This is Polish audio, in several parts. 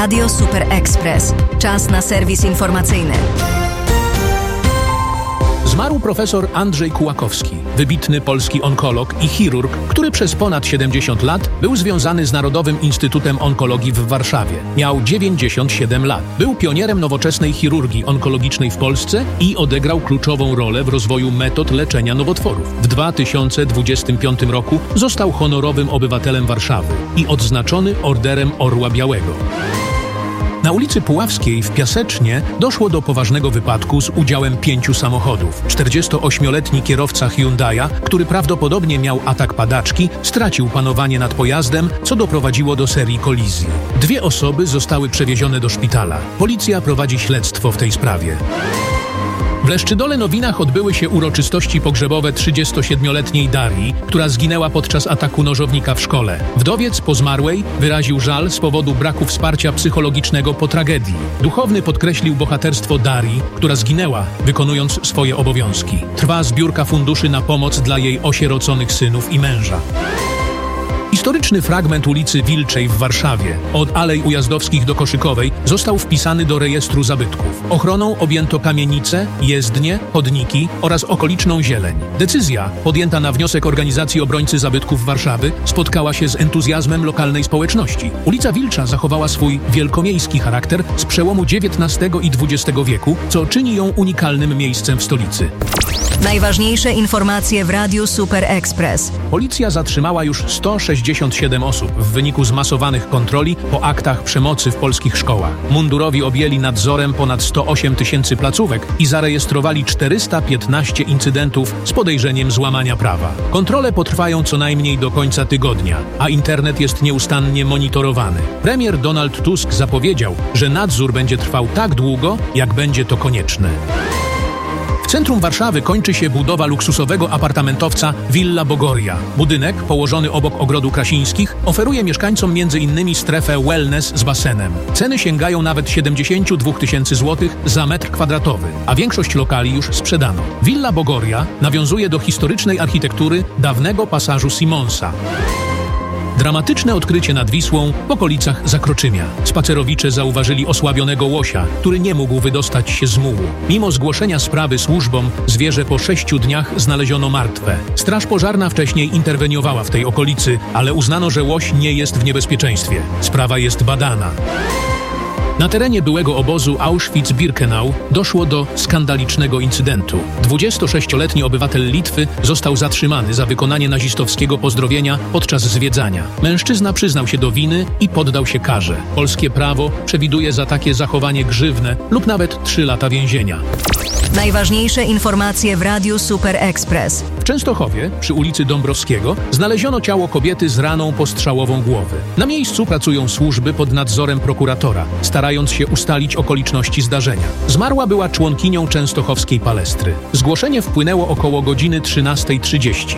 Radio Super Express. Czas na serwis informacyjny. Zmarł profesor Andrzej Kułakowski, wybitny polski onkolog i chirurg, który przez ponad 70 lat był związany z Narodowym Instytutem Onkologii w Warszawie. Miał 97 lat. Był pionierem nowoczesnej chirurgii onkologicznej w Polsce i odegrał kluczową rolę w rozwoju metod leczenia nowotworów. W 2025 roku został honorowym obywatelem Warszawy i odznaczony Orderem Orła Białego. Na ulicy Puławskiej w Piasecznie doszło do poważnego wypadku z udziałem 5 samochodów. 48-letni kierowca Hyundai'a, który prawdopodobnie miał atak padaczki, stracił panowanie nad pojazdem, co doprowadziło do serii kolizji. 2 osoby zostały przewiezione do szpitala. Policja prowadzi śledztwo w tej sprawie. W Leszczydole Nowinach odbyły się uroczystości pogrzebowe 37-letniej Darii, która zginęła podczas ataku nożownika w szkole. Wdowiec po zmarłej wyraził żal z powodu braku wsparcia psychologicznego po tragedii. Duchowny podkreślił bohaterstwo Darii, która zginęła, wykonując swoje obowiązki. Trwa zbiórka funduszy na pomoc dla jej osieroconych synów i męża. Historyczny fragment ulicy Wilczej w Warszawie, od Alei Ujazdowskich do Koszykowej, został wpisany do rejestru zabytków. Ochroną objęto kamienice, jezdnie, chodniki oraz okoliczną zieleń. Decyzja, podjęta na wniosek Organizacji Obrońcy Zabytków Warszawy, spotkała się z entuzjazmem lokalnej społeczności. Ulica Wilcza zachowała swój wielkomiejski charakter z przełomu XIX i XX wieku, co czyni ją unikalnym miejscem w stolicy. Najważniejsze informacje w Radiu Super Express. Policja zatrzymała już 167 osób w wyniku zmasowanych kontroli po aktach przemocy w polskich szkołach. Mundurowi objęli nadzorem ponad 108 tysięcy placówek i zarejestrowali 415 incydentów z podejrzeniem złamania prawa. Kontrole potrwają co najmniej do końca tygodnia, a internet jest nieustannie monitorowany. Premier Donald Tusk zapowiedział, że nadzór będzie trwał tak długo, jak będzie to konieczne. W centrum Warszawy kończy się budowa luksusowego apartamentowca Villa Bogoria. Budynek, położony obok Ogrodu Krasińskich, oferuje mieszkańcom m.in. strefę wellness z basenem. Ceny sięgają nawet 72 tysięcy złotych za metr kwadratowy, a większość lokali już sprzedano. Villa Bogoria nawiązuje do historycznej architektury dawnego pasażu Simonsa. Dramatyczne odkrycie nad Wisłą w okolicach Zakroczymia. Spacerowicze zauważyli osłabionego łosia, który nie mógł wydostać się z mułu. Mimo zgłoszenia sprawy służbom, zwierzę po 6 dniach znaleziono martwe. Straż pożarna wcześniej interweniowała w tej okolicy, ale uznano, że łoś nie jest w niebezpieczeństwie. Sprawa jest badana. Na terenie byłego obozu Auschwitz-Birkenau doszło do skandalicznego incydentu. 26-letni obywatel Litwy został zatrzymany za wykonanie nazistowskiego pozdrowienia podczas zwiedzania. Mężczyzna przyznał się do winy i poddał się karze. Polskie prawo przewiduje za takie zachowanie grzywnę lub nawet 3 lata więzienia. Najważniejsze informacje w Radiu Super Express. W Częstochowie, przy ulicy Dąbrowskiego, znaleziono ciało kobiety z raną postrzałową głowy. Na miejscu pracują służby pod nadzorem prokuratora, starając się ustalić okoliczności zdarzenia. Zmarła była członkinią częstochowskiej palestry. Zgłoszenie wpłynęło około godziny 13:30.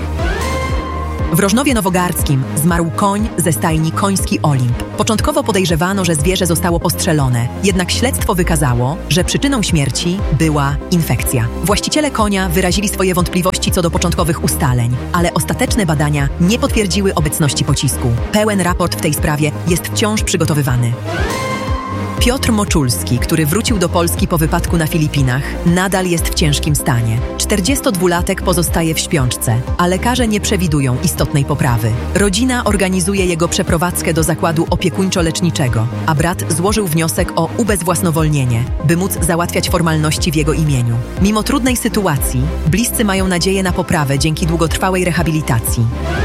W Rożnowie Nowogardzkim zmarł koń ze stajni Koński Olimp. Początkowo podejrzewano, że zwierzę zostało postrzelone, jednak śledztwo wykazało, że przyczyną śmierci była infekcja. Właściciele konia wyrazili swoje wątpliwości co do początkowych ustaleń, ale ostateczne badania nie potwierdziły obecności pocisku. Pełen raport w tej sprawie jest wciąż przygotowywany. Piotr Moczulski, który wrócił do Polski po wypadku na Filipinach, nadal jest w ciężkim stanie. 42-latek pozostaje w śpiączce, a lekarze nie przewidują istotnej poprawy. Rodzina organizuje jego przeprowadzkę do zakładu opiekuńczo-leczniczego, a brat złożył wniosek o ubezwłasnowolnienie, by móc załatwiać formalności w jego imieniu. Mimo trudnej sytuacji, bliscy mają nadzieję na poprawę dzięki długotrwałej rehabilitacji.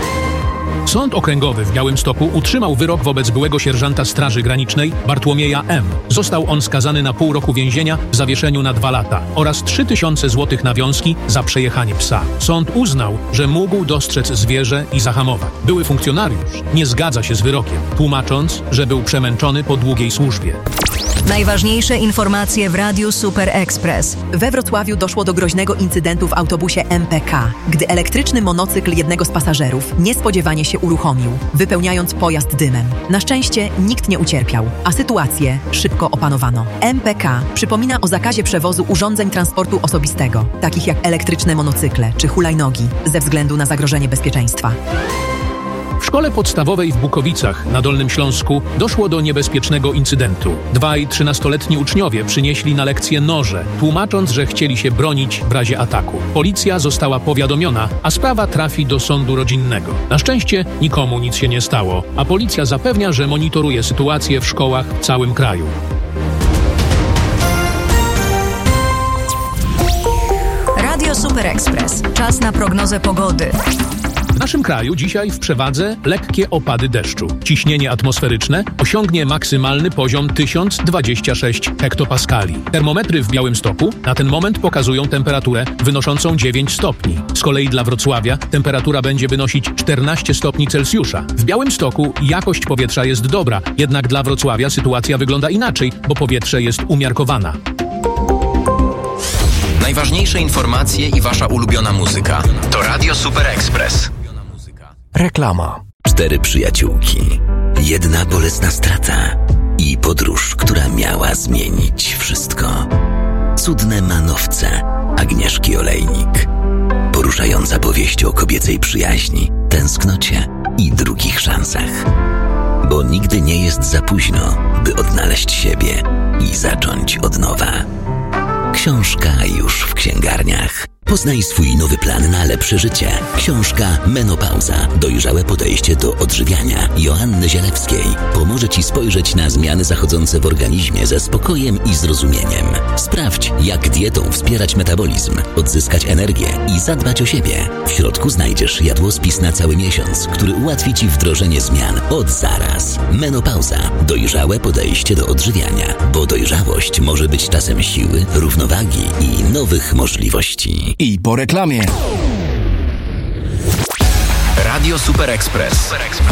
Sąd Okręgowy w Białymstoku utrzymał wyrok wobec byłego sierżanta Straży Granicznej Bartłomieja M. Został on skazany na pół roku więzienia w zawieszeniu na 2 lata oraz 3000 złotych nawiązki za przejechanie psa. Sąd uznał, że mógł dostrzec zwierzę i zahamować. Były funkcjonariusz nie zgadza się z wyrokiem, tłumacząc, że był przemęczony po długiej służbie. Najważniejsze informacje w Radiu Super Express. We Wrocławiu doszło do groźnego incydentu w autobusie MPK, gdy elektryczny monocykl jednego z pasażerów niespodziewanie się uruchomił, wypełniając pojazd dymem. Na szczęście nikt nie ucierpiał, a sytuację szybko opanowano. MPK przypomina o zakazie przewozu urządzeń transportu osobistego, takich jak elektryczne monocykle czy hulajnogi, ze względu na zagrożenie bezpieczeństwa. W szkole podstawowej w Bukowicach na Dolnym Śląsku doszło do niebezpiecznego incydentu. 2 i 13-letni uczniowie przynieśli na lekcję noże, tłumacząc, że chcieli się bronić w razie ataku. Policja została powiadomiona, a sprawa trafi do sądu rodzinnego. Na szczęście nikomu nic się nie stało, a policja zapewnia, że monitoruje sytuację w szkołach w całym kraju. Radio Super Express. Czas na prognozę pogody. W naszym kraju dzisiaj w przewadze lekkie opady deszczu. Ciśnienie atmosferyczne osiągnie maksymalny poziom 1026 hektopaskali. Termometry w Białymstoku na ten moment pokazują temperaturę wynoszącą 9 stopni. Z kolei dla Wrocławia temperatura będzie wynosić 14 stopni Celsjusza. W Białymstoku jakość powietrza jest dobra, jednak dla Wrocławia sytuacja wygląda inaczej, bo powietrze jest umiarkowana. Najważniejsze informacje i wasza ulubiona muzyka to Radio Super Express. Reklama. 4 przyjaciółki, 1 bolesna strata i podróż, która miała zmienić wszystko. Cudne manowce Agnieszki Olejnik. Poruszająca powieść o kobiecej przyjaźni, tęsknocie i drugich szansach. Bo nigdy nie jest za późno, by odnaleźć siebie i zacząć od nowa. Książka już w księgarniach. Poznaj swój nowy plan na lepsze życie. Książka Menopauza. Dojrzałe podejście do odżywiania Joanny Zielewskiej pomoże Ci spojrzeć na zmiany zachodzące w organizmie ze spokojem i zrozumieniem. Sprawdź, jak dietą wspierać metabolizm, odzyskać energię i zadbać o siebie. W środku znajdziesz jadłospis na cały miesiąc, który ułatwi Ci wdrożenie zmian od zaraz. Menopauza. Dojrzałe podejście do odżywiania, bo dojrzałość może być czasem siły, równowagi i nowych możliwości. I po reklamie. Radio Super Express.